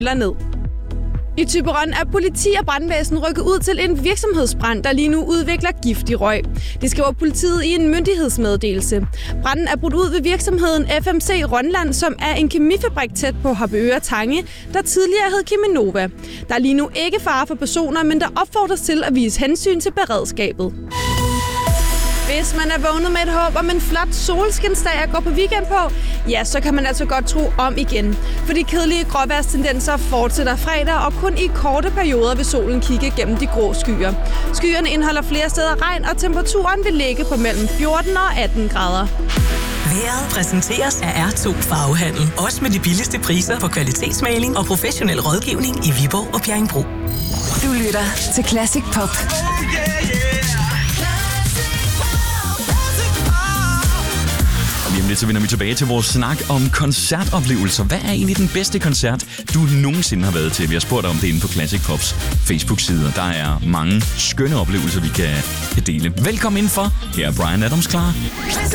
ned. I Thyborøn er politi og brandvæsen rykket ud til en virksomhedsbrand, der lige nu udvikler giftig røg. Det skriver politiet i en myndighedsmeddelelse. Branden er brudt ud ved virksomheden FMC Rønland, som er en kemifabrik tæt på Harboøre Tange, der tidligere hed Cheminova. Der er lige nu ikke fare for personer, men der opfordres til at vise hensyn til beredskabet. Hvis man er vågnet med et håb om en flot solskinsdag at gå på weekend på, ja, så kan man altså godt tro om igen. For de kedelige gråvejrstendenser fortsætter fredag, og kun i korte perioder vil solen kigge gennem de grå skyer. Skyerne indeholder flere steder regn, og temperaturen vil ligge på mellem 14 og 18 grader. Vejret præsenteres af R2 Farvehandel. Også med de billigste priser på kvalitetsmaling og professionel rådgivning i Viborg og Bjerringbro. Du lytter til Classic Pop. Lige om lidt så vender vi tilbage til vores snak om koncertoplevelser. Hvad er egentlig den bedste koncert, du nogensinde har været til? Vi har spurgt om det inde på Classic Pops Facebook-side. Der er mange skønne oplevelser, vi kan dele. Velkommen indenfor. Her er Bryan Adams klar.